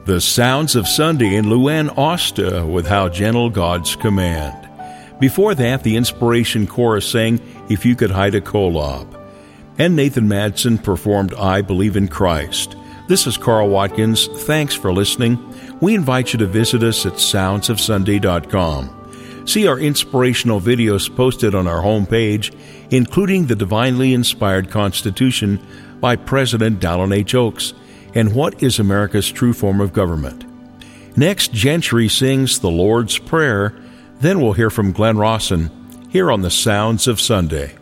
The Sounds of Sunday in Luann Osta with How Gentle God's Command. Before that, the Inspiration Chorus sang If You Could Hide a Kolob. And Nathan Madsen performed I Believe in Christ. This is Carl Watkins. Thanks for listening. We invite you to visit us at soundsofsunday.com. See our inspirational videos posted on our homepage, including the Divinely Inspired Constitution by President Dallin H. Oaks and What is America's True Form of Government. Next, Gentry sings the Lord's Prayer. Then we'll hear from Glenn Rawson here on the Sounds of Sunday.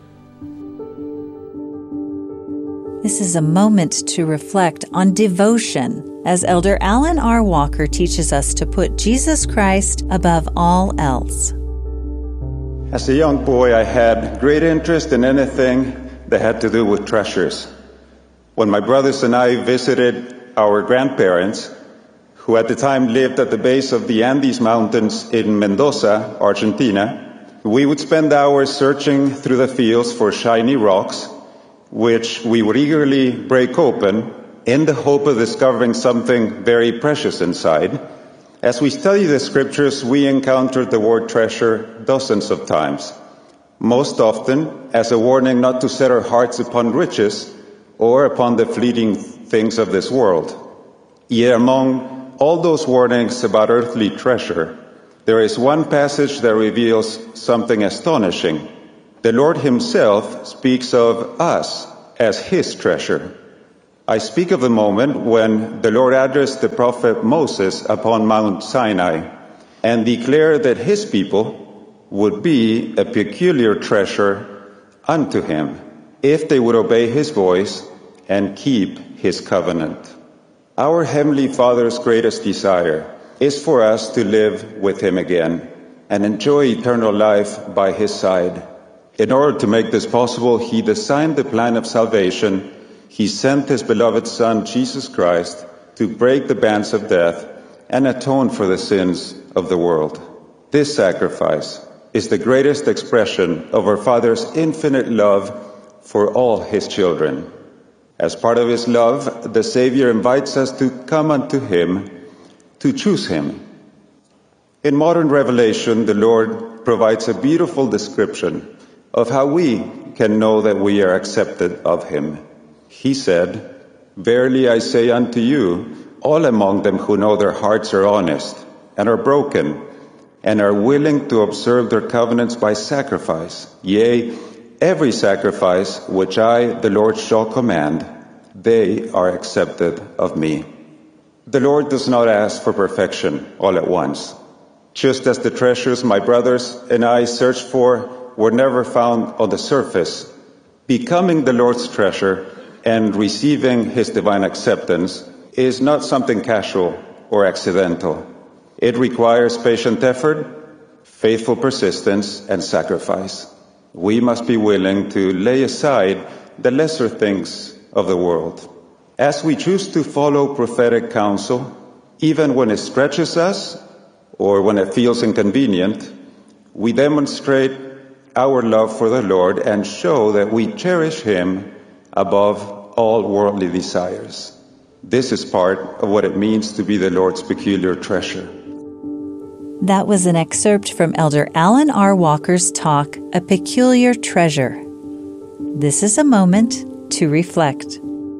This is a moment to reflect on devotion, as Elder Alan R. Walker teaches us to put Jesus Christ above all else. As a young boy, I had great interest in anything that had to do with treasures. When my brothers and I visited our grandparents, who at the time lived at the base of the Andes Mountains in Mendoza, Argentina, we would spend hours searching through the fields for shiny rocks, which we would eagerly break open in the hope of discovering something very precious inside. As we study the scriptures, we encountered the word treasure dozens of times, most often as a warning not to set our hearts upon riches or upon the fleeting things of this world. Yet among all those warnings about earthly treasure, there is one passage that reveals something astonishing. The Lord Himself speaks of us as His treasure. I speak of the moment when the Lord addressed the prophet Moses upon Mount Sinai and declared that His people would be a peculiar treasure unto Him if they would obey His voice and keep His covenant. Our Heavenly Father's greatest desire is for us to live with Him again and enjoy eternal life by His side. In order to make this possible, He designed the plan of salvation. He sent His beloved Son, Jesus Christ, to break the bands of death and atone for the sins of the world. This sacrifice is the greatest expression of our Father's infinite love for all His children. As part of His love, the Savior invites us to come unto Him, to choose Him. In modern revelation, the Lord provides a beautiful description of how we can know that we are accepted of Him. He said, "Verily I say unto you, all among them who know their hearts are honest and are broken, and are willing to observe their covenants by sacrifice, yea, every sacrifice which I, the Lord, shall command, they are accepted of me." The Lord does not ask for perfection all at once. Just as the treasures my brothers and I searched for were never found on the surface, becoming the Lord's treasure and receiving His divine acceptance is not something casual or accidental. It requires patient effort, faithful persistence, and sacrifice. We must be willing to lay aside the lesser things of the world. As we choose to follow prophetic counsel, even when it stretches us or when it feels inconvenient, we demonstrate our love for the Lord and show that we cherish Him above all worldly desires. This is part of what it means to be the Lord's peculiar treasure. That was an excerpt from Elder Alan R. Walker's talk, A Peculiar Treasure. This is a moment to reflect.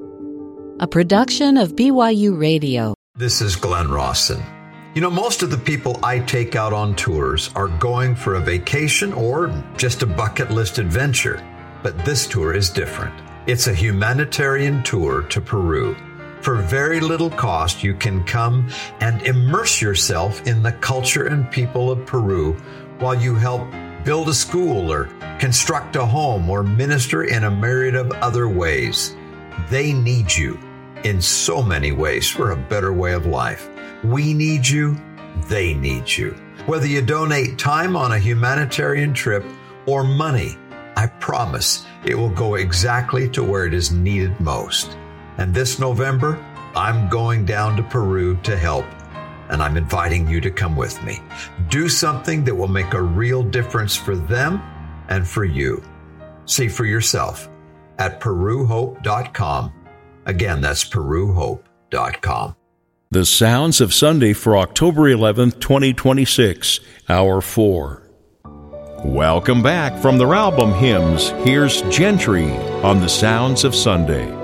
A production of BYU Radio. This is Glenn Rawson. You know, most of the people I take out on tours are going for a vacation or just a bucket list adventure. But this tour is different. It's a humanitarian tour to Peru. For very little cost, you can come and immerse yourself in the culture and people of Peru while you help build a school or construct a home or minister in a myriad of other ways. They need you in so many ways for a better way of life. We need you. They need you. Whether you donate time on a humanitarian trip or money, I promise it will go exactly to where it is needed most. And this November, I'm going down to Peru to help, and I'm inviting you to come with me. Do something that will make a real difference for them and for you. See for yourself at peruhope.com. Again, that's peruhope.com. The Sounds of Sunday for October 11th, 2026, Hour 4. Welcome back from their album Hymns. Here's Gentry on The Sounds of Sunday.